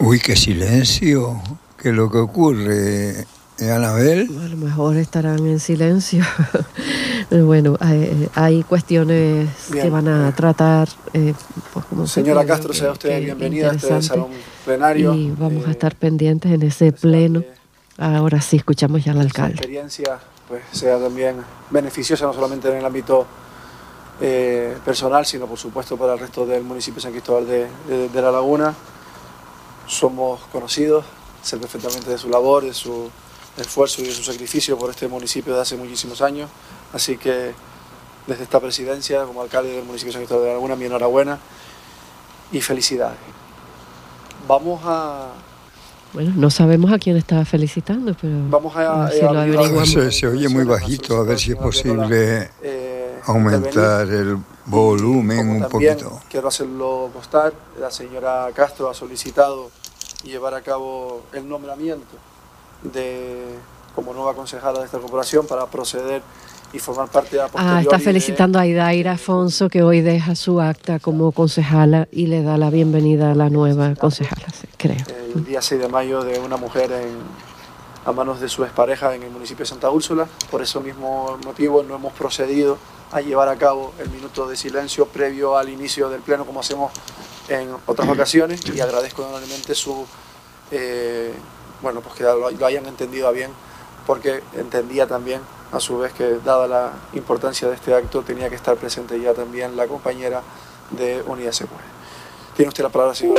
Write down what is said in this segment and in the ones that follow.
Uy, qué silencio. ¿Qué es lo que ocurre, Anabel? A lo mejor estarán en silencio. Bueno, hay cuestiones que van a tratar. Pues como señora Castro, sea usted bienvenida a este salón plenario. Y vamos a estar pendientes en ese pleno. Ahora sí, escuchamos ya al alcalde. Su experiencia pues, sea también beneficiosa, no solamente en el ámbito personal, sino por supuesto para el resto del municipio de San Cristóbal de La Laguna. Somos conocidos, sé perfectamente de su labor, de su esfuerzo y de su sacrificio por este municipio de hace muchísimos años. Así que desde esta presidencia, como alcalde del municipio de San Cristóbal de La Laguna, mi enhorabuena y felicidades. Vamos a... Bueno, no sabemos a quién estaba felicitando, pero vamos a si lo averiguamos. Se oye muy bajito, a ver si es posible aumentar el volumen un poquito. Quiero hacerlo constar, la señora Castro ha solicitado llevar a cabo el nombramiento como nueva concejala de esta corporación para proceder y formar parte de la posteriori. Está felicitando a Idaira Afonso, que hoy deja su acta como concejala y le da la bienvenida a la nueva concejala, creo. El día 6 de mayo de una mujer a manos de su expareja en el municipio de Santa Úrsula. Por ese mismo motivo no hemos procedido a llevar a cabo el minuto de silencio previo al inicio del pleno, como hacemos en otras ocasiones, y agradezco enormemente pues que lo hayan entendido a bien, porque entendía también a su vez que, dada la importancia de este acto, tenía que estar presente ya también la compañera de Unidas Se Puede. Tiene usted la palabra, señor.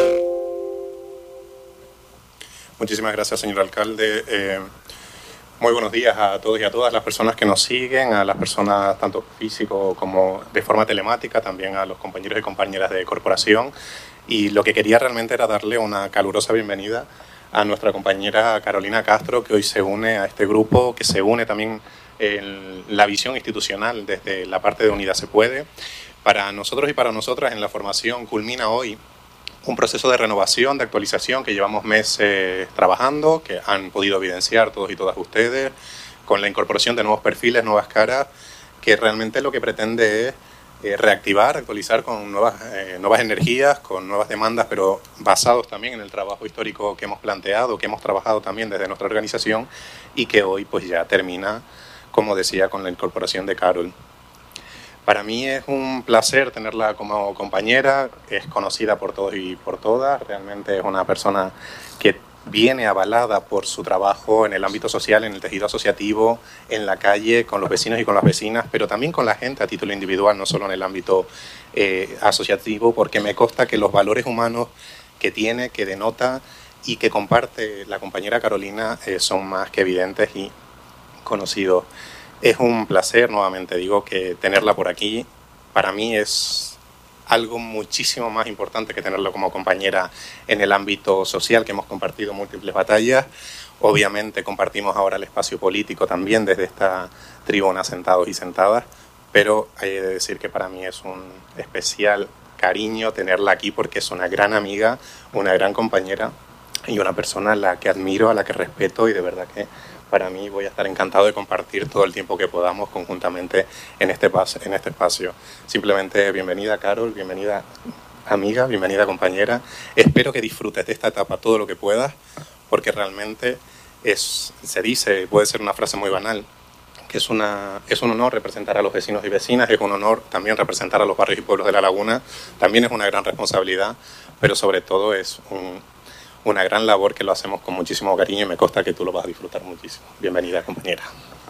Muchísimas gracias, señor alcalde. Muy buenos días a todos y a todas las personas que nos siguen, a las personas tanto físico como de forma telemática, también a los compañeros y compañeras de corporación. Y lo que quería realmente era darle una calurosa bienvenida a nuestra compañera Carolina Castro, que hoy se une a este grupo, que se une también en la visión institucional desde la parte de Unidas Se Puede. Para nosotros y para nosotras en la formación culmina hoy un proceso de renovación, de actualización que llevamos meses trabajando, que han podido evidenciar todos y todas ustedes, con la incorporación de nuevos perfiles, nuevas caras, que realmente lo que pretende es reactivar, actualizar con nuevas energías, con nuevas demandas, pero basados también en el trabajo histórico que hemos planteado, que hemos trabajado también desde nuestra organización y que hoy pues ya termina, como decía, con la incorporación de Carol. Para mí es un placer tenerla como compañera, es conocida por todos y por todas, realmente es una persona que viene avalada por su trabajo en el ámbito social, en el tejido asociativo, en la calle, con los vecinos y con las vecinas, pero también con la gente a título individual, no solo en el ámbito asociativo, porque me consta que los valores humanos que tiene, que denota y que comparte la compañera Carolina son más que evidentes y conocidos. Es un placer, nuevamente digo, que tenerla por aquí. Para mí es algo muchísimo más importante que tenerla como compañera en el ámbito social, que hemos compartido múltiples batallas. Obviamente compartimos ahora el espacio político también desde esta tribuna, sentados y sentadas, pero hay de decir que para mí es un especial cariño tenerla aquí porque es una gran amiga, una gran compañera y una persona a la que admiro, a la que respeto, y de verdad que para mí voy a estar encantado de compartir todo el tiempo que podamos conjuntamente en este espacio. Simplemente bienvenida, Carol, bienvenida amiga, bienvenida compañera. Espero que disfrutes de esta etapa todo lo que puedas, porque realmente se dice, puede ser una frase muy banal, que es un honor representar a los vecinos y vecinas, es un honor también representar a los barrios y pueblos de La Laguna, también es una gran responsabilidad, pero sobre todo es una gran labor que lo hacemos con muchísimo cariño y me consta que tú lo vas a disfrutar muchísimo. Bienvenida, compañera.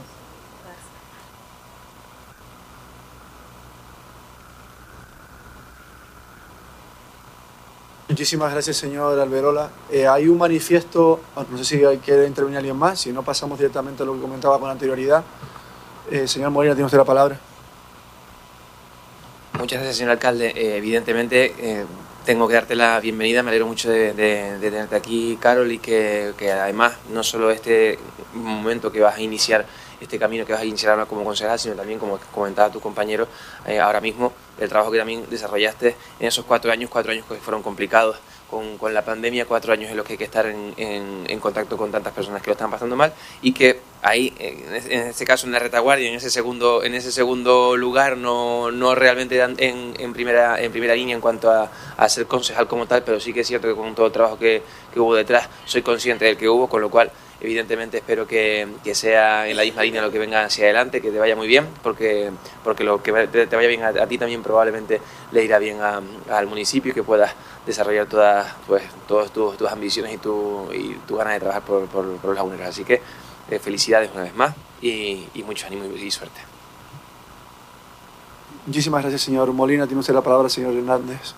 Muchísimas gracias, señor Alberola. Hay un manifiesto, no sé si quiere intervenir alguien más, si no pasamos directamente a lo que comentaba con anterioridad. Señor Molina, tiene usted la palabra. Muchas gracias, señor alcalde. Evidentemente, tengo que darte la bienvenida, me alegro mucho de tenerte aquí, Carol, y que además no solo este momento que vas a iniciar, este camino que vas a iniciar ahora como concejal, sino también, como comentaba tu compañero, ahora mismo el trabajo que también desarrollaste en esos 4 años que fueron complicados con la pandemia, 4 años en los que hay que estar en contacto con tantas personas que lo están pasando mal, y que ahí, en este caso en la retaguardia, en ese segundo lugar, no realmente en primera línea en cuanto a ser concejal como tal, pero sí que es cierto que con todo el trabajo que hubo detrás, soy consciente del que hubo, con lo cual evidentemente espero que sea en la misma línea lo que venga hacia adelante, que te vaya muy bien, porque lo que te vaya bien a ti también probablemente le irá bien al municipio, y que puedas desarrollar todas tus ambiciones y tu ganas de trabajar por los laguneros. Así que felicidades una vez más y mucho ánimo y suerte. Muchísimas gracias, señor Molina. Tiene usted la palabra, señor Hernández.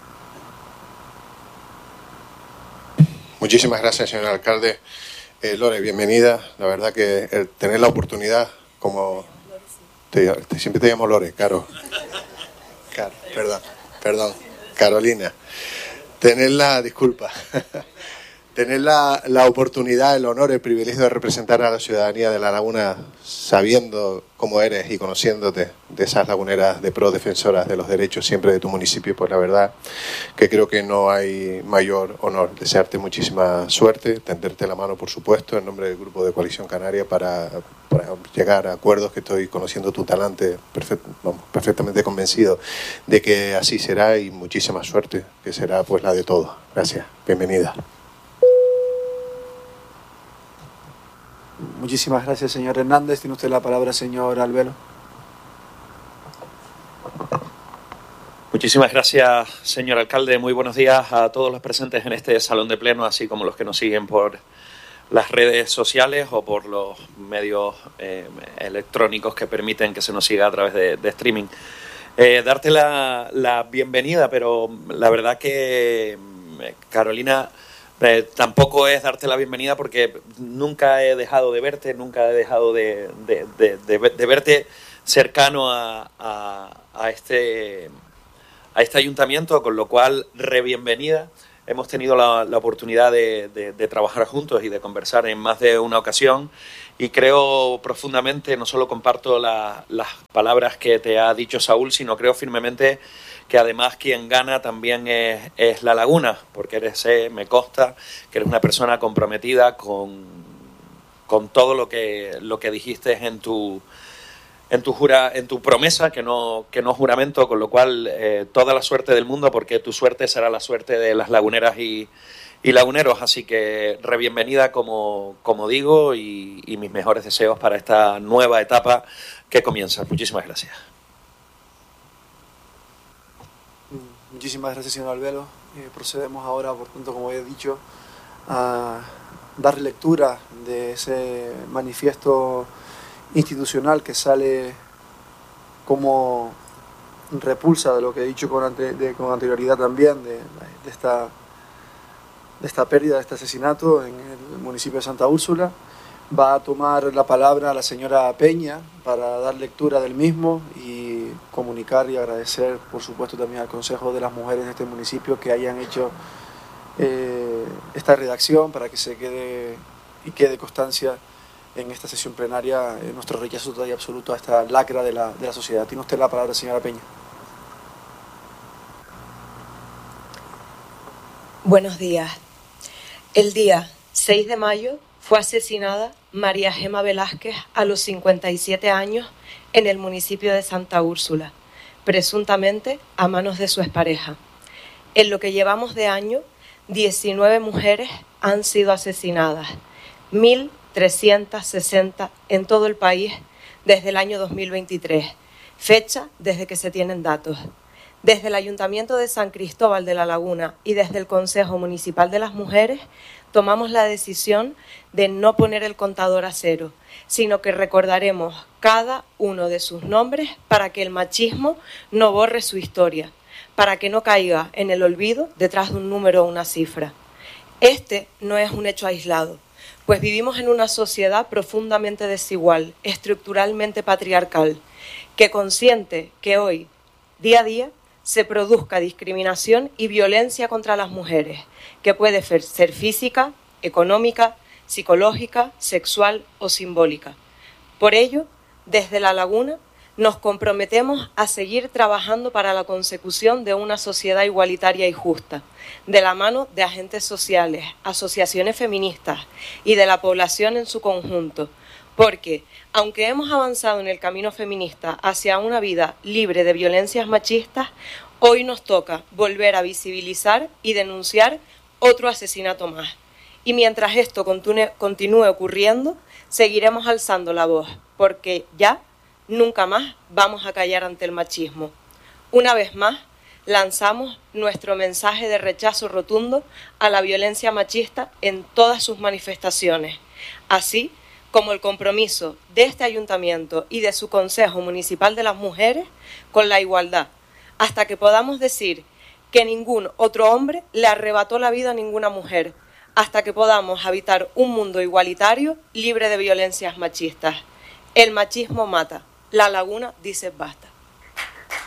Muchísimas gracias, señor alcalde. Lore, bienvenida. La verdad que el tener la oportunidad, como siempre te llamo Lore, Caro, perdón, Carolina. Tener la oportunidad, el honor, el privilegio de representar a la ciudadanía de La Laguna, sabiendo cómo eres y conociéndote, de esas laguneras de pro defensoras de los derechos siempre de tu municipio, pues la verdad que creo que no hay mayor honor. Desearte muchísima suerte, tenderte la mano, por supuesto, en nombre del Grupo de Coalición Canaria para llegar a acuerdos, que estoy conociendo tu talante, perfectamente convencido de que así será, y muchísima suerte, que será pues la de todos. Gracias, bienvenida. Muchísimas gracias, señor Hernández. Tiene usted la palabra, señor Albelo. Muchísimas gracias, señor alcalde. Muy buenos días a todos los presentes en este salón de pleno, así como los que nos siguen por las redes sociales o por los medios electrónicos que permiten que se nos siga a través de streaming. Darte la bienvenida, pero la verdad que, Carolina, tampoco es darte la bienvenida, porque nunca he dejado de verte, nunca he dejado de verte cercano a este ayuntamiento, con lo cual, bienvenida. Hemos tenido la oportunidad de trabajar juntos y de conversar en más de una ocasión, y creo profundamente, no solo comparto las palabras que te ha dicho Saúl, sino creo firmemente que además quien gana también es La Laguna, porque me consta que eres una persona comprometida con todo lo que dijiste en tu promesa, que no juramento, con lo cual toda la suerte del mundo, porque tu suerte será la suerte de las laguneras y laguneros. Así que bienvenida, como digo, y mis mejores deseos para esta nueva etapa que comienza. Muchísimas gracias. Muchísimas gracias, señor Albelo. Procedemos ahora, por tanto, como he dicho, a dar lectura de ese manifiesto institucional que sale como repulsa de lo que he dicho con anterioridad también, de esta pérdida, de este asesinato en el municipio de Santa Úrsula. Va a tomar la palabra la señora Peña para dar lectura del mismo y comunicar y agradecer, por supuesto, también al Consejo de las Mujeres de este municipio que hayan hecho esta redacción, para que se quede constancia en esta sesión plenaria nuestro rechazo total y absoluto a esta lacra de la sociedad. Tiene usted la palabra, señora Peña. Buenos días. El día 6 de mayo fue asesinada María Gema Velázquez a los 57 años en el municipio de Santa Úrsula, presuntamente a manos de su expareja. En lo que llevamos de año, 19 mujeres han sido asesinadas, 1.360 en todo el país desde el año 2023, fecha desde que se tienen datos. Desde el Ayuntamiento de San Cristóbal de la Laguna y desde el Consejo Municipal de las Mujeres tomamos la decisión de no poner el contador a cero, sino que recordaremos cada uno de sus nombres para que el machismo no borre su historia, para que no caiga en el olvido detrás de un número o una cifra. Este no es un hecho aislado, pues vivimos en una sociedad profundamente desigual, estructuralmente patriarcal, que consiente que hoy, día a día, se produzca discriminación y violencia contra las mujeres, que puede ser física, económica, psicológica, sexual o simbólica. Por ello, desde La Laguna, nos comprometemos a seguir trabajando para la consecución de una sociedad igualitaria y justa, de la mano de agentes sociales, asociaciones feministas y de la población en su conjunto, porque, aunque hemos avanzado en el camino feminista hacia una vida libre de violencias machistas, hoy nos toca volver a visibilizar y denunciar otro asesinato más. Y mientras esto continúe ocurriendo, seguiremos alzando la voz, porque ya nunca más vamos a callar ante el machismo. Una vez más, lanzamos nuestro mensaje de rechazo rotundo a la violencia machista en todas sus manifestaciones, así como el compromiso de este ayuntamiento y de su Consejo Municipal de las Mujeres con la igualdad, hasta que podamos decir que ningún otro hombre le arrebató la vida a ninguna mujer, hasta que podamos habitar un mundo igualitario libre de violencias machistas. El machismo mata. La Laguna dice basta.